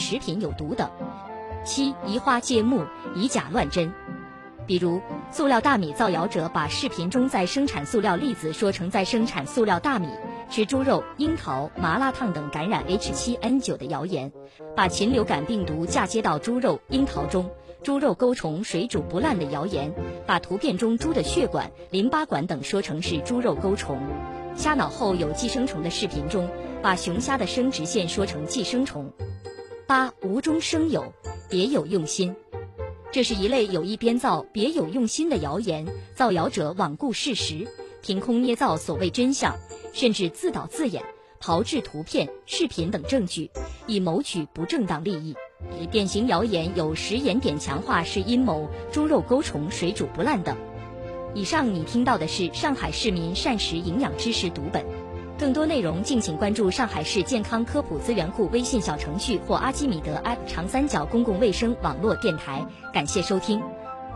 食品有毒等。7. 移花接木，以假乱真。比如，塑料大米造谣者把视频中在生产塑料粒子说成在生产塑料大米，吃猪肉、樱桃、麻辣烫等感染 H7N9 的谣言，把禽流感病毒嫁接到猪肉、樱桃中，猪肉钩虫水煮不烂的谣言，把图片中猪的血管、淋巴管等说成是猪肉钩虫。虾脑后有寄生虫的视频中，把熊虾的生殖腺说成寄生虫。8. 无中生有，别有用心。这是一类有意编造、别有用心的谣言，造谣者罔顾事实，凭空捏造所谓真相，甚至自导自演，炮制图片、视频等证据，以谋取不正当利益。典型谣言有食盐碘强化是阴谋、猪肉钩虫水煮不烂等。以上你听到的是上海市民膳食营养知识读本。更多内容敬请关注上海市健康科普资源库微信小程序或阿基米德 App 长三角公共卫生网络电台。感谢收听。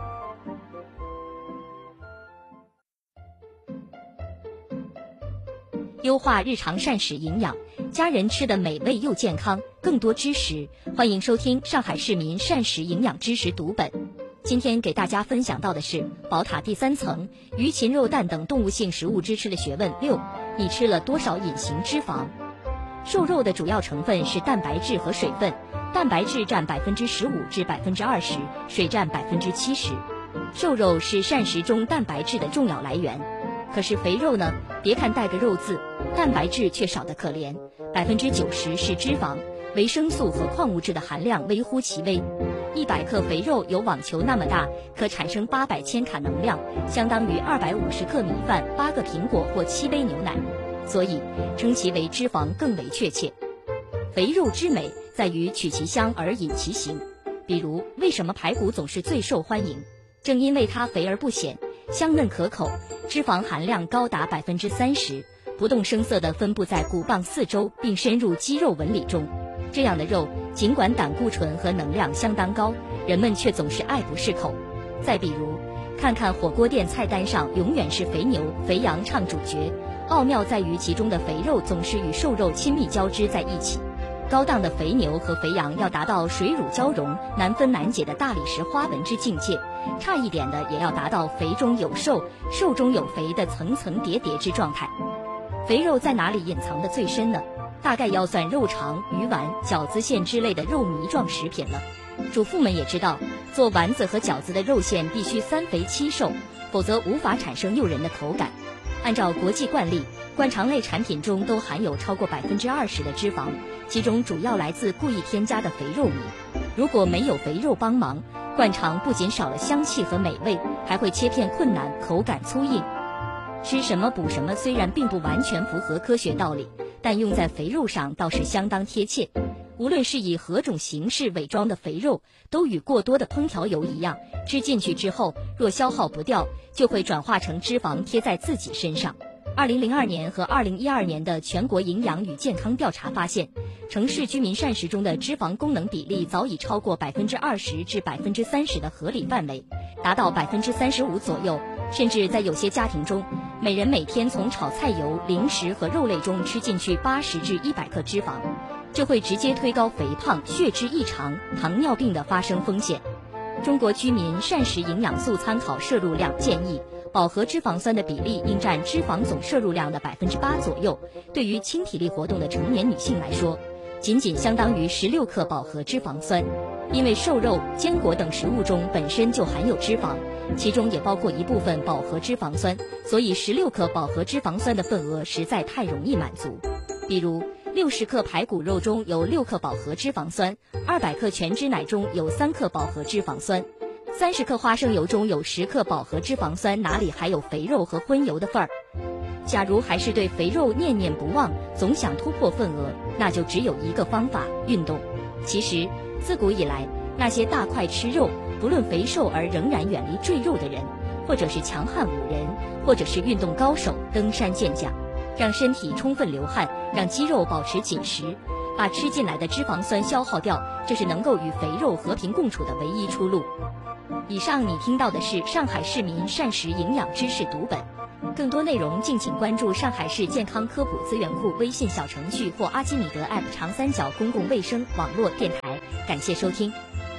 优化日常膳食营养，家人吃的美味又健康。更多知识，欢迎收听上海市民膳食营养知识读本。今天给大家分享到的是宝塔第3层鱼禽肉蛋等动物性食物支持的学问。6. 你吃了多少隐形脂肪？瘦肉的主要成分是蛋白质和水分，蛋白质占15%至20%，水占70%。瘦肉是膳食中蛋白质的重要来源。可是肥肉呢？别看带个肉字，蛋白质却少得可怜，90%是脂肪，维生素和矿物质的含量微乎其微。100克肥肉有网球那么大，可产生800千卡能量，相当于250克米饭、8个苹果或7杯牛奶，所以称其为脂肪更为确切。肥肉之美在于取其香而隐其形。比如，为什么排骨总是最受欢迎？正因为它肥而不显，香嫩可口，脂肪含量高达30%，不动声色地分布在骨棒四周，并深入肌肉纹理中。这样的肉尽管胆固醇和能量相当高，人们却总是爱不释口。再比如，看看火锅店菜单上永远是肥牛、肥羊唱主角，奥妙在于其中的肥肉总是与瘦肉亲密交织在一起。高档的肥牛和肥羊要达到水乳交融、难分难解的大理石花纹之境界，差一点的也要达到肥中有瘦、瘦中有肥的层层叠叠之状态。肥肉在哪里隐藏的最深呢？大概要算肉肠、鱼丸、饺子馅之类的肉糜状食品了。主妇们也知道，做丸子和饺子的肉馅必须3肥7瘦，否则无法产生诱人的口感。按照国际惯例，灌肠类产品中都含有超过20%的脂肪，其中主要来自故意添加的肥肉糜。如果没有肥肉帮忙，灌肠不仅少了香气和美味，还会切片困难，口感粗硬。吃什么补什么虽然并不完全符合科学道理，但用在肥肉上倒是相当贴切。无论是以何种形式伪装的肥肉，都与过多的烹调油一样，吃进去之后若消耗不掉，就会转化成脂肪贴在自己身上。2002年和2012年的全国营养与健康调查发现，城市居民膳食中的脂肪功能比例早已超过20%至30%的合理范围，达到35%左右，甚至在有些家庭中，每人每天从炒菜油、零食和肉类中吃进去80至100克脂肪，这会直接推高肥胖、血脂异常、糖尿病的发生风险。中国居民膳食营养素参考摄入量建议，饱和脂肪酸的比例应占脂肪总摄入量的8%左右。对于轻体力活动的成年女性来说，仅相当于16克饱和脂肪酸。因为瘦肉、坚果等食物中本身就含有脂肪，其中也包括一部分饱和脂肪酸，所以16克饱和脂肪酸的份额实在太容易满足。比如60克排骨肉中有6克饱和脂肪酸，200克全脂奶中有3克饱和脂肪酸，30克花生油中有10克饱和脂肪酸，哪里还有肥肉和荤油的份儿？假如还是对肥肉念念不忘，总想突破份额，那就只有一个方法：运动。其实自古以来，那些大块吃肉，不论肥瘦而仍然远离赘肉的人，或者是强悍武人，或者是运动高手、登山健将，让身体充分流汗，让肌肉保持紧实，把吃进来的脂肪酸消耗掉，这是能够与肥肉和平共处的唯一出路。以上你听到的是上海市民膳食营养知识读本，更多内容敬请关注上海市健康科普资源库微信小程序或阿基米德 App 长三角公共卫生网络电台。 感谢收听。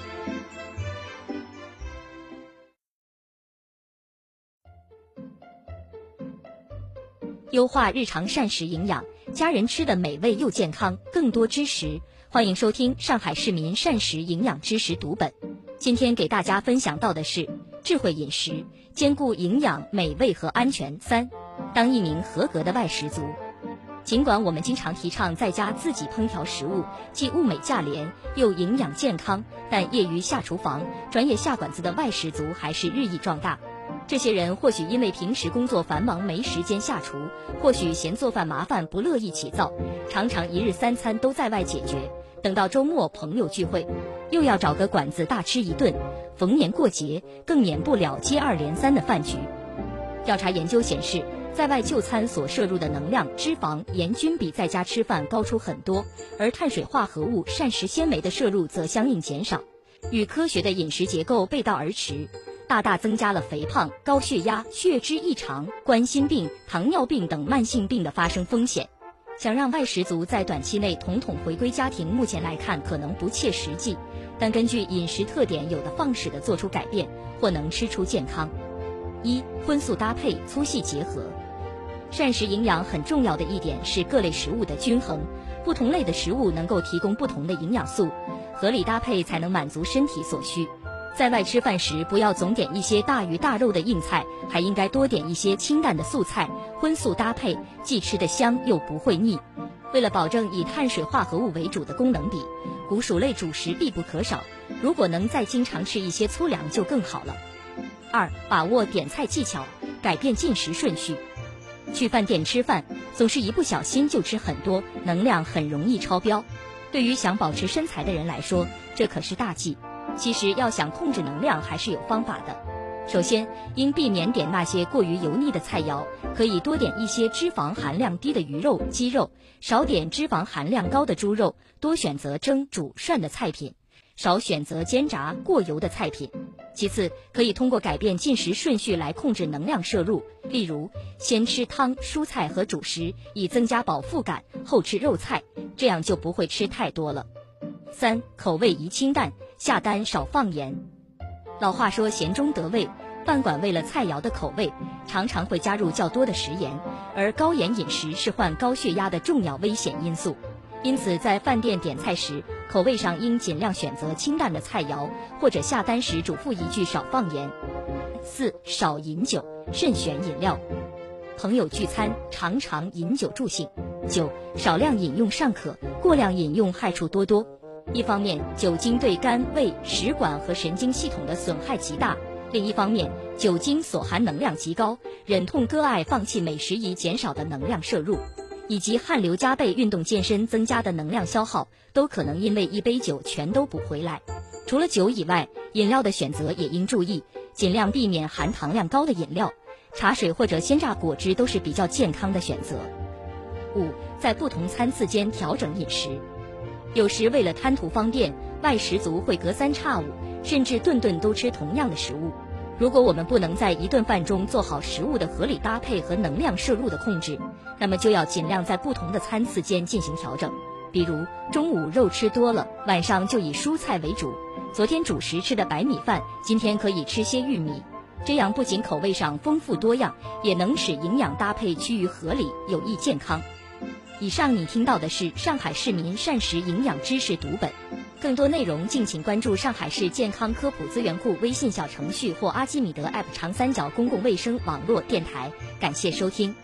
优化日常膳食营养，家人吃的美味又健康，更多知识，欢迎收听上海市民膳食营养知识读本。今天给大家分享到的是智慧饮食，兼顾营养、美味和安全。3，当一名合格的外食族。尽管我们经常提倡在家自己烹调食物，既物美价廉又营养健康，但业余下厨房、专业下馆子的外食族还是日益壮大。这些人或许因为平时工作繁忙没时间下厨，或许嫌做饭麻烦不乐意起灶，常常一日3餐都在外解决，等到周末朋友聚会，又要找个馆子大吃一顿，逢年过节更免不了接二连三的饭局。调查研究显示，在外就餐所摄入的能量、脂肪、盐均比在家吃饭高出很多，而碳水化合物、膳食纤维的摄入则相应减少，与科学的饮食结构背道而驰，大大增加了肥胖、高血压、血脂异常、冠心病、糖尿病等慢性病的发生风险。想让外食族在短期内统统回归家庭，目前来看可能不切实际，但根据饮食特点，有的放矢地做出改变，或能吃出健康。1、荤素搭配，粗细结合。膳食营养很重要的一点是各类食物的均衡，不同类的食物能够提供不同的营养素，合理搭配才能满足身体所需。在外吃饭时，不要总点一些大鱼大肉的硬菜，还应该多点一些清淡的素菜，荤素搭配，既吃得香又不会腻。为了保证以碳水化合物为主的功能比，谷薯类主食必不可少，如果能再经常吃一些粗粮就更好了。2、把握点菜技巧，改变进食顺序。去饭店吃饭，总是一不小心就吃很多，能量很容易超标。对于想保持身材的人来说，这可是大忌。其实要想控制能量还是有方法的。首先，应避免点那些过于油腻的菜肴，可以多点一些脂肪含量低的鱼肉、鸡肉，少点脂肪含量高的猪肉，多选择蒸、煮、涮的菜品，少选择煎炸、过油的菜品。其次，可以通过改变进食顺序来控制能量摄入，例如先吃汤、蔬菜和主食，以增加饱腹感，后吃肉菜，这样就不会吃太多了。3、口味宜清淡，下单少放盐。老话说咸中得味，饭馆为了菜肴的口味，常常会加入较多的食盐，而高盐饮食是患高血压的重要危险因素。因此，在饭店点菜时，口味上应尽量选择清淡的菜肴，或者下单时嘱咐一句少放盐。4、少饮酒，慎选饮料。朋友聚餐，常常饮酒助兴，酒少量饮用尚可，过量饮用害处多多。一方面，酒精对肝、胃、食管和神经系统的损害极大；另一方面，酒精所含能量极高，忍痛割爱放弃美食以减少的能量摄入，以及汗流浃背运动健身增加的能量消耗，都可能因为一杯酒全都补回来。除了酒以外，饮料的选择也应注意，尽量避免含糖量高的饮料，茶水或者鲜榨果汁都是比较健康的选择。5、在不同餐次间调整饮食。有时为了贪图方便，外食族会隔3差5，甚至顿顿都吃同样的食物。如果我们不能在一顿饭中做好食物的合理搭配和能量摄入的控制，那么就要尽量在不同的餐次间进行调整。比如中午肉吃多了，晚上就以蔬菜为主；昨天主食吃的白米饭，今天可以吃些玉米。这样不仅口味上丰富多样，也能使营养搭配趋于合理，有益健康。以上你听到的是上海市民膳食营养知识读本，更多内容敬请关注上海市健康科普资源库微信小程序或阿基米德 App 长三角公共卫生网络电台。感谢收听。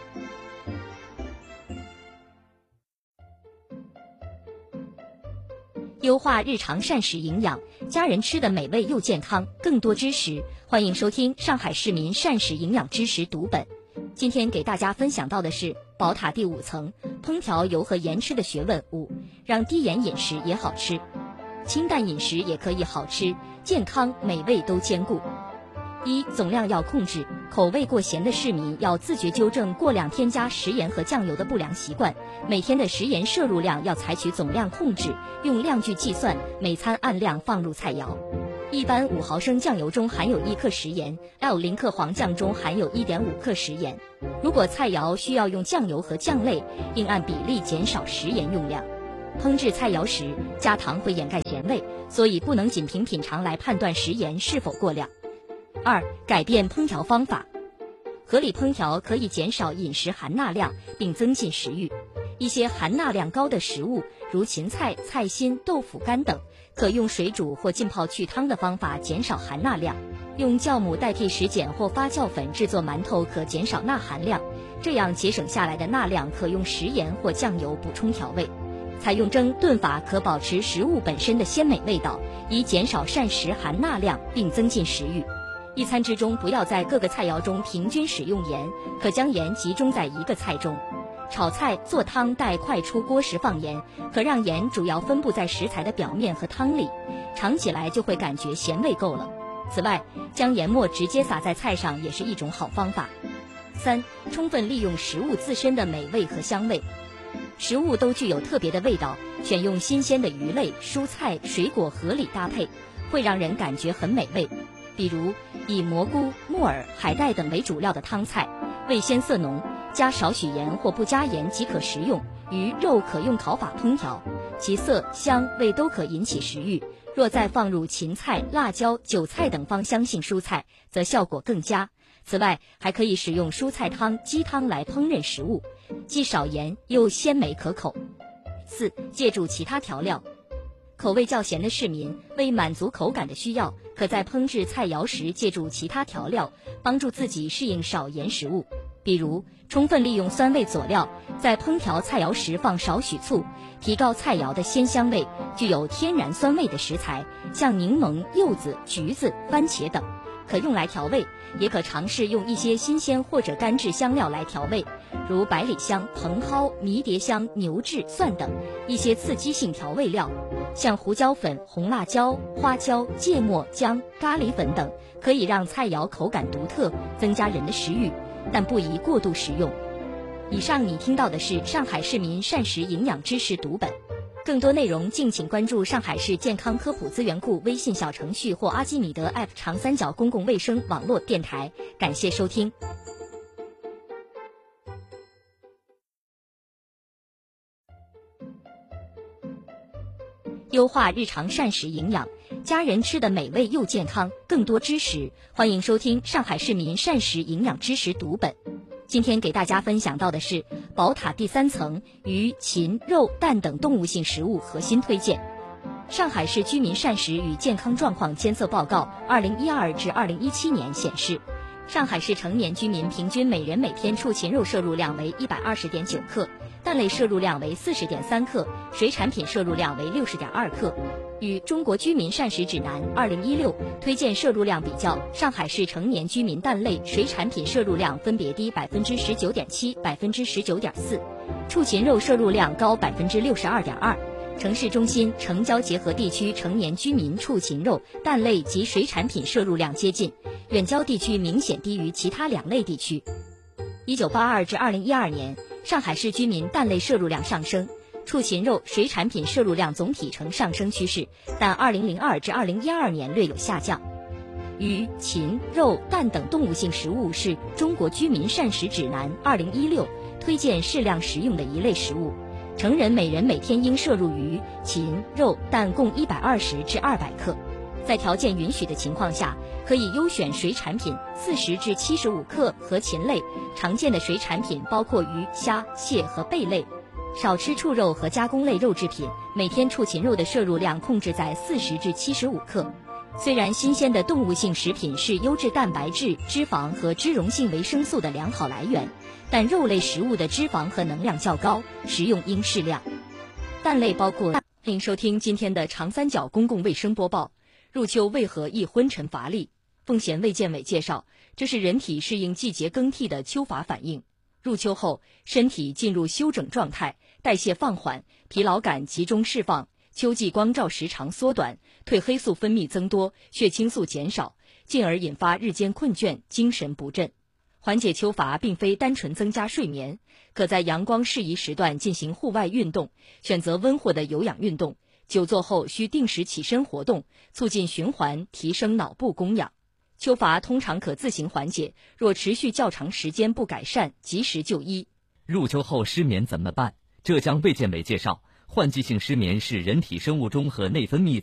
优化日常膳食营养，家人吃的美味又健康，更多知识，欢迎收听上海市民膳食营养知识读本。今天给大家分享到的是宝塔第5层，烹调油和盐吃的学问。5、让低盐饮食也好吃，清淡饮食也可以好吃，健康美味都兼顾。1、总量要控制，口味过咸的市民要自觉纠正过量添加食盐和酱油的不良习惯，每天的食盐摄入量要采取总量控制，用量具计算，每餐按量放入菜肴。一般5毫升酱油中含有1克食盐 ，L0 克黄酱中含有1.5克食盐。如果菜肴需要用酱油和酱类，应按比例减少食盐用量。 烹制菜肴时加糖会掩盖咸味，所以不能仅凭品尝来判断食盐是否过量。2、改变烹调方法。合理烹调可以减少饮食含钠量，并增进食欲。一些含钠量高的食物，如芹菜、菜心、豆腐干等，可用水煮或浸泡去汤的方法减少含钠量。用酵母代替食碱或发酵粉制作馒头可减少钠含量，这样节省下来的钠量可用食盐或酱油补充调味。采用蒸炖法可保持食物本身的鲜美味道，以减少膳食含钠量并增进食欲。一餐之中不要在各个菜肴中平均使用盐，可将盐集中在一个菜中。炒菜、做汤待快出锅时放盐，可让盐主要分布在食材的表面和汤里，尝起来就会感觉咸味够了。此外，将盐末直接撒在菜上也是一种好方法。3、充分利用食物自身的美味和香味。食物都具有特别的味道，选用新鲜的鱼类、蔬菜、水果合理搭配，会让人感觉很美味。比如以蘑菇、木耳、海带等为主料的汤菜，味鲜色浓，加少许盐或不加盐即可食用。鱼肉可用烤法烹调，其色香味都可引起食欲。若再放入芹菜、辣椒、韭菜等芳香性蔬菜，则效果更佳。此外，还可以使用蔬菜汤、鸡汤来烹饪食物，既少盐又鲜美可口。4、借助其他调料。口味较咸的市民为满足口感的需要，可在烹制菜肴时借助其他调料，帮助自己适应少盐食物。比如充分利用酸味佐料，在烹调菜肴时放少许醋，提高菜肴的鲜香味。具有天然酸味的食材，像柠檬、柚子、橘子、番茄等，可用来调味，也可尝试用一些新鲜或者干制香料来调味，如百里香、茼蒿、迷迭香、牛至、蒜等一些刺激性调味料，像胡椒粉、红辣椒、花椒、芥末、姜、咖喱粉等，可以让菜肴口感独特，增加人的食欲，但不宜过度食用。以上你听到的是上海市民膳食营养知识读本，更多内容敬请关注上海市健康科普资源库微信小程序或阿基米德 App 长三角公共卫生网络电台。感谢收听。优化日常膳食营养，家人吃的美味又健康，更多知识，欢迎收听上海市民膳食营养知识读本。今天给大家分享到的是宝塔第3层鱼、禽、肉、蛋等动物性食物核心推荐。上海市居民膳食与健康状况监测报告2012至2017年显示，上海市成年居民平均每人每天畜禽肉摄入量为120.9克，蛋类摄入量为40.3克，水产品摄入量为60.2克。与中国居民膳食指南2016推荐摄入量比较，上海市成年居民蛋类、水产品摄入量分别低19.7%、19.4%，畜禽肉摄入量高62.2%。城市中心、城郊结合地区成年居民畜禽肉、蛋类及水产品摄入量接近，远郊地区明显低于其他2类地区。1982至2012年，上海市居民蛋类摄入量上升，畜禽肉、水产品摄入量总体呈上升趋势，但2002至2012年略有下降。鱼、禽、肉、蛋等动物性食物是中国居民膳食指南2016推荐适量食用的一类食物。成人每人每天应摄入鱼、禽、肉、蛋共120至200克。在条件允许的情况下，可以优选水产品40至75克和禽类，常见的水产品包括鱼、虾、蟹和贝类。少吃畜肉和加工类肉制品，每天畜禽肉的摄入量控制在40至75克。虽然新鲜的动物性食品是优质蛋白质、脂肪和脂溶性维生素的良好来源，但肉类食物的脂肪和能量较高，食用应适量。蛋类包括。欢迎收听今天的长三角公共卫生播报。入秋为何易昏沉乏力？奉贤卫健委介绍，这是人体适应季节更替的秋乏反应。入秋后，身体进入休整状态，代谢放缓，疲劳感集中释放，秋季光照时长缩短，褪黑素分泌增多，血清素减少，进而引发日间困倦、精神不振。缓解秋乏并非单纯增加睡眠，可在阳光适宜时段进行户外运动，选择温和的有氧运动。久坐后需定时起身活动，促进循环，提升脑部供氧。秋乏通常可自行缓解，若持续较长时间不改善，及时就医。 入秋后失眠怎么办？浙江卫健委介绍， 换季性失眠是人体生物钟和内分泌